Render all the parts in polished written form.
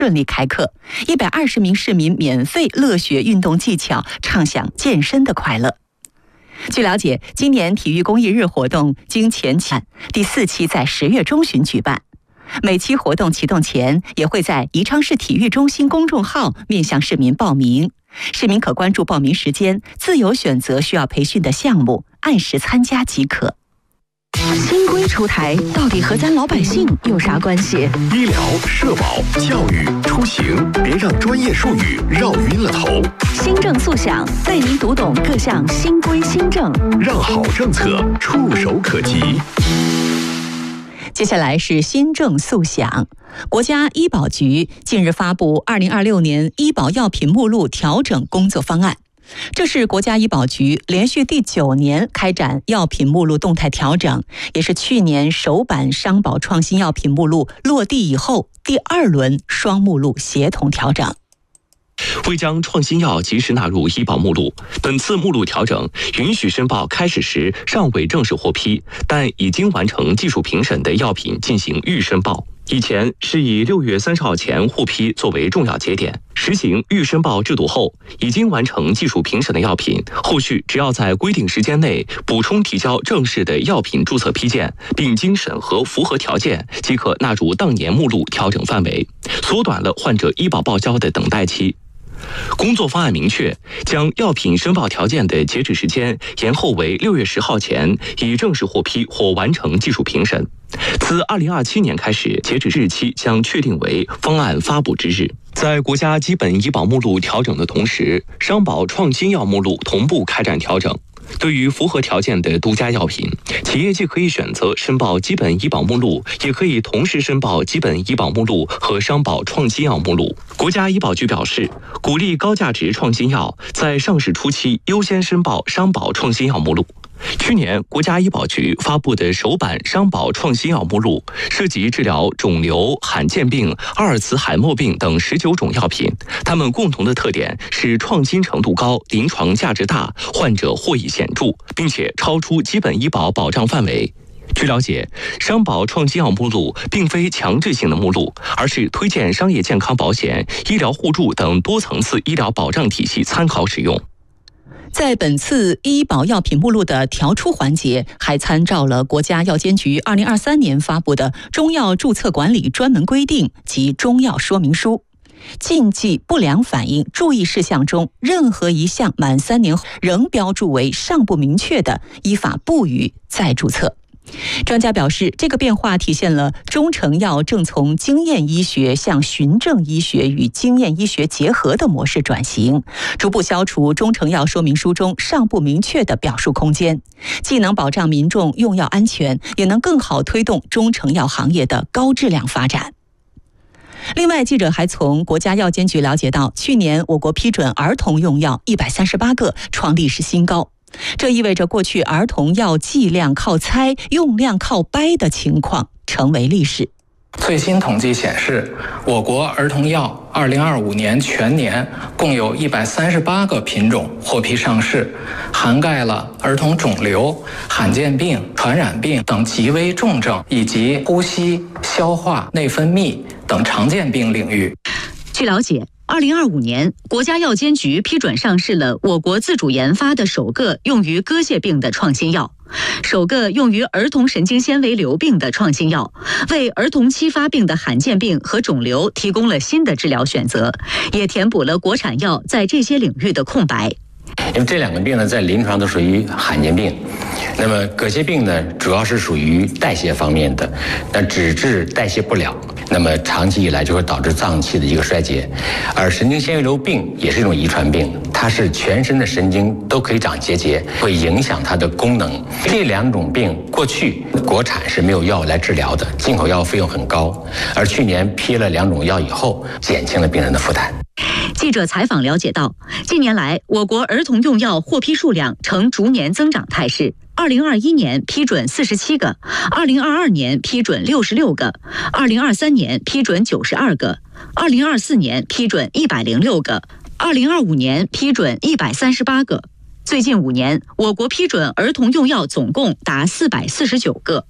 顺利开课，120名市民免费乐学运动技巧，畅享健身的快乐。据了解，今年体育公益日活动经前期第4期在10月中旬举办。每期活动启动前，也会在宜昌市体育中心公众号面向市民报名。市民可关注报名时间，自由选择需要培训的项目，按时参加即可。新规出台，到底和咱老百姓有啥关系？ 医疗、社保、教育、出行，别让专业术语绕晕了头。 新政速享，带您读懂各项新规新政， 让好政策触手可及。 接下来是新政速享。国家医保局近日发布2026年医保药品目录调整工作方案，这是国家医保局连续第9年开展药品目录动态调整，也是去年首版商保创新药品目录落地以后第2轮双目录协同调整。 为将创新药及时纳入医保目录，本次目录调整允许申报开始时尚未正式获批，但已经完成技术评审的药品进行预申报。以前是以6月30号前获批作为重要节点，实行预申报制度后，已经完成技术评审的药品，后续只要在规定时间内补充提交正式的药品注册批件，并经审核符合条件，即可纳入当年目录调整范围，缩短了患者医保报销的等待期。工作方案明确，将药品申报条件的截止时间延后为6月10号前已正式获批或完成技术评审。自2027年开始，截止日期将确定为方案发布之日。在国家基本医保目录调整的同时，商保创新药目录同步开展调整。对于符合条件的独家药品，企业既可以选择申报基本医保目录，也可以同时申报基本医保目录和商保创新药目录。国家医保局表示，鼓励高价值创新药在上市初期优先申报商保创新药目录。去年，国家医保局发布的首版商保创新药目录涉及治疗肿瘤、罕见病、阿尔茨海默病等19种药品，它们共同的特点是创新程度高、临床价值大、患者获益显著，并且超出基本医保保障范围。据了解，商保创新药目录并非强制性的目录，而是推荐商业健康保险、医疗互助等多层次医疗保障体系参考使用。 在本次医保药品目录的调出环节，还参照了国家药监局2023年发布的中药注册管理专门规定及中药说明书。禁忌、不良反应、注意事项中，任何一项满3年后仍标注为尚不明确的，依法不予再注册。专家表示，这个变化体现了中成药正从经验医学向循证医学与经验医学结合的模式转型，逐步消除中成药说明书中尚不明确的表述空间，既能保障民众用药安全，也能更好推动中成药行业的高质量发展。另外，记者还从国家药监局了解到，去年我国批准儿童用药138个，创历史新高。这意味着过去儿童药剂量靠猜、用量靠掰的情况成为历史。 最新统计显示，我国儿童药2025年全年共有138个品种获批上市，涵盖了儿童肿瘤、罕见病、传染病等极危重症，以及呼吸、消化、内分泌等常见病领域。 据了解，2025年，国家药监局批准上市了我国自主研发的首个用于割屑病的创新药，首个用于儿童神经纤维瘤病的创新药，为儿童期发病的罕见病和肿瘤提供了新的治疗选择，也填补了国产药在这些领域的空白。 因为这2个病呢，在临床都属于罕见病。那么割屑病呢，主要是属于代谢方面的，那只治代谢不了，那么长期以来就会导致脏器的一个衰竭。而神经纤维瘤病也是一种遗传病，它是全身的神经都可以长结节，会影响它的功能。这2种病过去国产是没有药来治疗的，进口药费用很高，而去年批了2种药以后，减轻了病人的负担。 记者采访了解到，近年来我国儿童用药获批数量呈逐年增长态势。2021年批准47个，2022年批准66个，2023年批准92个，2024年批准106个，2025年批准138个。最近5年，我国批准儿童用药总共达449个。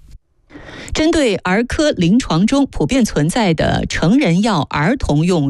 针对儿科临床中普遍存在的成人药儿童用